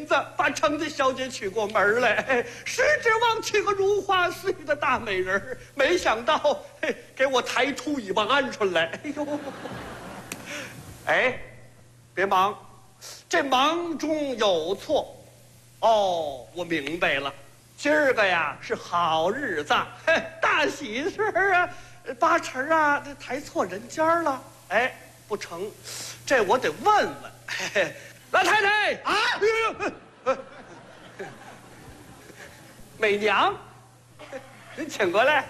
名字，把程家小姐娶过门来，是指望娶个如花似玉的大美人，没想到给我抬秃尾巴鹌鹑来。哎呦，哎，别忙，这忙中有错。哦，我明白了，今儿个呀是好日子，大喜事啊，八成啊这抬错人家了。哎，不成，这我得问问。老太太啊，美娘，您请过来。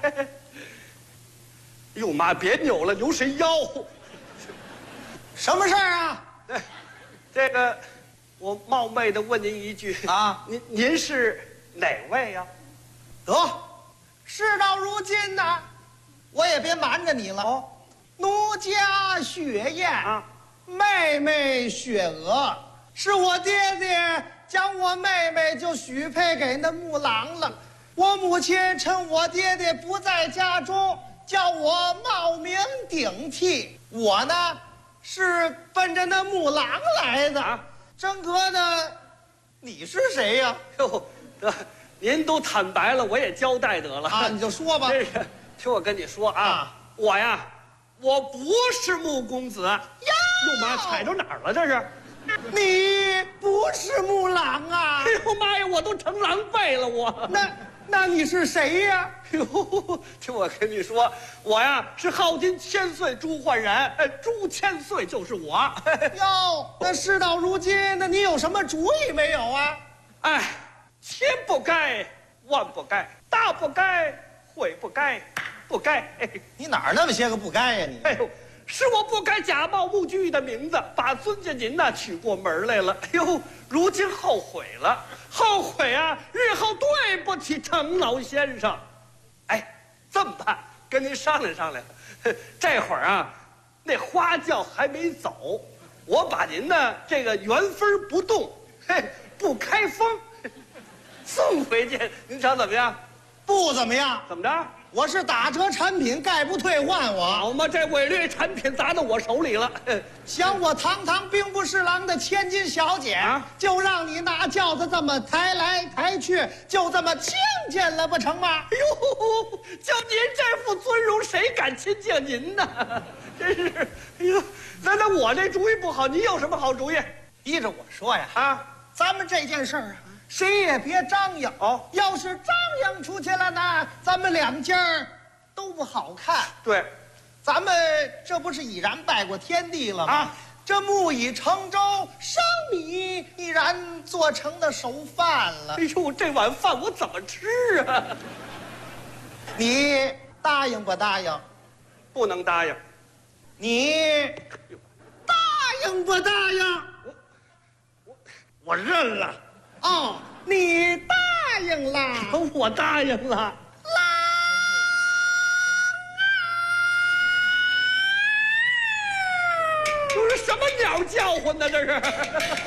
哟妈，别扭了，扭谁腰？ 什么事儿啊？ 这个，我冒昧的问您一句啊， 您是哪位呀？ 得，事到如今呢，我也别瞒着你了。哦，奴家雪雁啊，妹妹雪娥，是我爹爹将我妹妹就许配给那木郎了。我母亲趁我爹爹不在家中，叫我冒名顶替。我呢，是奔着那木郎来的。啊，真哥呢，你是谁呀？ 哟，得，您都坦白了，我也交代得了啊，你就说吧。 这个，听我跟你说啊，我呀，我不是穆公子。哟妈，踩着哪儿了？这是。 你不是木郎啊！ 哎呦妈呀，我都成狼狈了我。 那你是谁呀？ 哟，听我跟你说，我呀是浩金千岁朱焕然，朱千岁就是我。 哟，那事到如今，那你有什么主意没有啊？ 哎，千不该，万不该，大不该，悔不该，不该。 你哪儿那么些个不该呀你？ 哎呦，是我不该假冒穆居易的名字，把尊家您呐娶过门来了。哎呦，如今后悔了，后悔啊！日后对不起程老先生。哎，这么办？跟您商量商量。这会儿啊，那花轿还没走，我把您呢这个原封不动，不开封，送回去，您瞧怎么样？ 不怎么样。 怎么着？ 我是打折产品，概不退换我。 好嘛，这伪劣产品砸到我手里了。 想我堂堂兵部侍郎的千金小姐啊，就让你拿轿子这么抬来抬去，就这么亲近了不成吗？ 哎呦，就您这副尊容，谁敢亲近您呢？真是，哎呦，那我这主意不好，你有什么好主意？ 依着我说呀， 啊， 咱们这件事儿啊，谁也别张扬哦。要是张扬出去了呢，咱们两家都不好看。 对， 咱们这不是已然拜过天地了吗？啊，这木已成舟，生米已然做成了熟饭了。 哎呦，这碗饭我怎么吃啊？ 你答应不答应？ 不能答应。 你答应不答应？ 我认了。 哦，你答应了。 我答应了。这是什么鸟叫唤呢？这是。